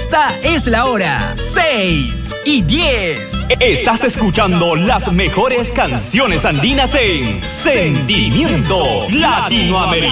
Esta es la hora, 6:10. Estás escuchando las mejores canciones andinas en Sentimiento Latinoamericano.